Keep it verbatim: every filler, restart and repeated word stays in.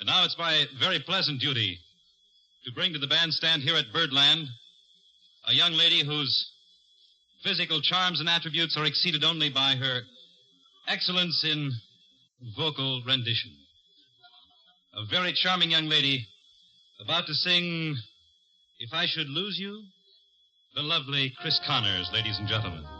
now it's my very pleasant duty to bring to the bandstand here at Birdland a young lady whose physical charms and attributes are exceeded only by her excellence in vocal rendition. A very charming young lady about to sing If I Should Lose You, the lovely Chris Connors, ladies and gentlemen.